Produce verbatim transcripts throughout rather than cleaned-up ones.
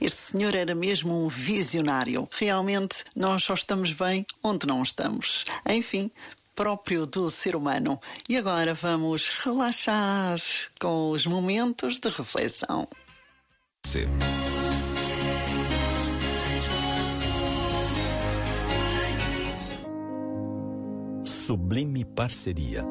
Este senhor era mesmo um visionário. Realmente, nós só estamos bem onde não estamos. Enfim, próprio do ser humano. E agora vamos relaxar com os momentos de reflexão. Sim. Sublime parceria.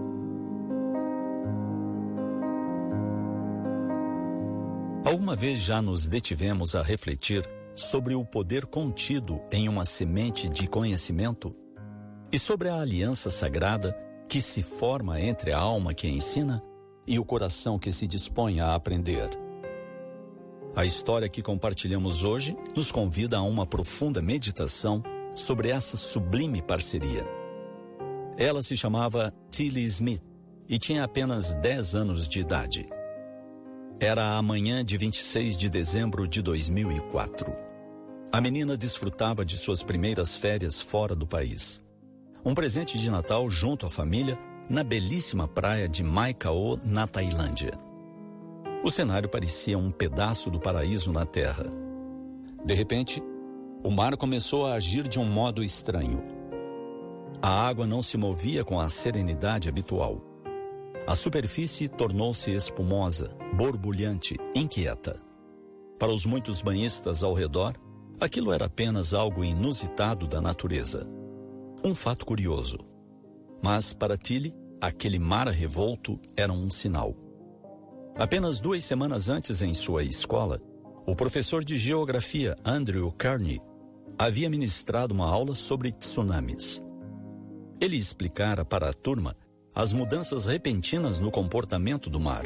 Alguma vez já nos detivemos a refletir sobre o poder contido em uma semente de conhecimento e sobre a aliança sagrada que se forma entre a alma que ensina e o coração que se dispõe a aprender? A história que compartilhamos hoje nos convida a uma profunda meditação sobre essa sublime parceria. Ela se chamava Tilly Smith e tinha apenas dez anos de idade. Era a manhã de vinte e seis de dezembro de dois mil e quatro. A menina desfrutava de suas primeiras férias fora do país. Um presente de Natal junto à família na belíssima praia de Mai Khao, na Tailândia. O cenário parecia um pedaço do paraíso na terra. De repente, o mar começou a agir de um modo estranho. A água não se movia com a serenidade habitual. A superfície tornou-se espumosa, borbulhante, inquieta. Para os muitos banhistas ao redor, aquilo era apenas algo inusitado da natureza. Um fato curioso. Mas para Tilly, aquele mar revolto era um sinal. Apenas duas semanas antes, em sua escola, o professor de geografia Andrew Carney havia ministrado uma aula sobre tsunamis. Ele explicara para a turma as mudanças repentinas no comportamento do mar.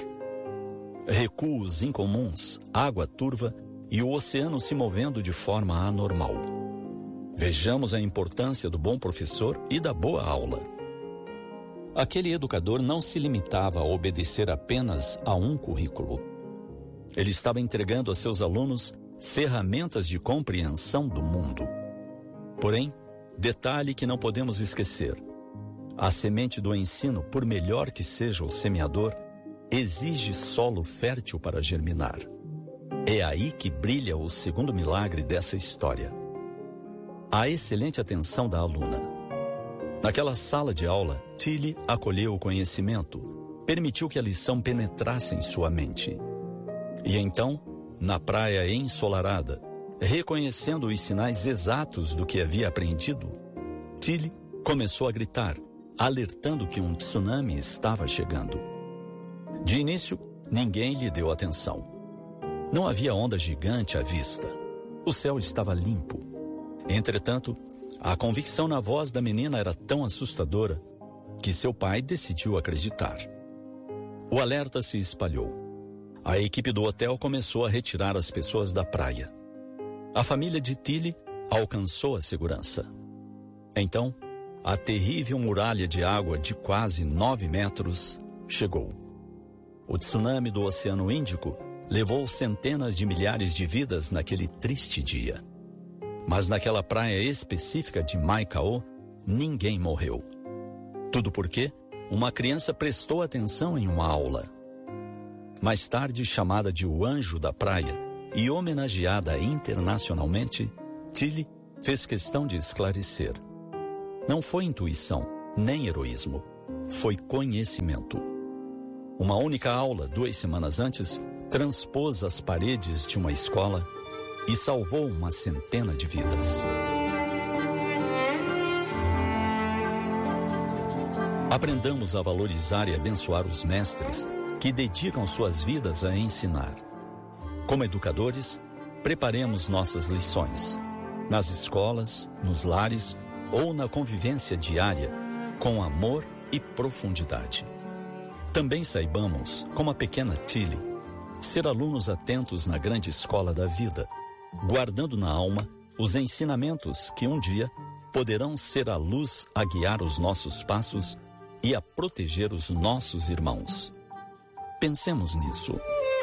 Recuos incomuns, água turva e o oceano se movendo de forma anormal. Vejamos a importância do bom professor e da boa aula. Aquele educador não se limitava a obedecer apenas a um currículo. Ele estava entregando a seus alunos ferramentas de compreensão do mundo. Porém, detalhe que não podemos esquecer: a semente do ensino, por melhor que seja o semeador, exige solo fértil para germinar. É aí que brilha o segundo milagre dessa história. A excelente atenção da aluna. Naquela sala de aula, Tilly acolheu o conhecimento, permitiu que a lição penetrasse em sua mente. E então, na praia ensolarada, reconhecendo os sinais exatos do que havia aprendido, Tilly começou a gritar, alertando que um tsunami estava chegando. De início, ninguém lhe deu atenção. Não havia onda gigante à vista. O céu estava limpo. Entretanto, a convicção na voz da menina era tão assustadora que seu pai decidiu acreditar. O alerta se espalhou. A equipe do hotel começou a retirar as pessoas da praia. A família de Tilly alcançou a segurança. Então, a terrível muralha de água de quase nove metros chegou. O tsunami do Oceano Índico levou centenas de milhares de vidas naquele triste dia. Mas naquela praia específica de Mai Khao, ninguém morreu. Tudo porque uma criança prestou atenção em uma aula. Mais tarde chamada de o Anjo da Praia e homenageada internacionalmente, Tilly fez questão de esclarecer. Não foi intuição, nem heroísmo. Foi conhecimento. Uma única aula, duas semanas antes, transpôs as paredes de uma escola e salvou uma centena de vidas. Aprendamos a valorizar e abençoar os mestres que dedicam suas vidas a ensinar. Como educadores, preparemos nossas lições, nas escolas, nos lares ou na convivência diária, com amor e profundidade. Também saibamos, como a pequena Tilly, ser alunos atentos na grande escola da vida, guardando na alma os ensinamentos que um dia poderão ser a luz a guiar os nossos passos e a proteger os nossos irmãos. Pensemos nisso.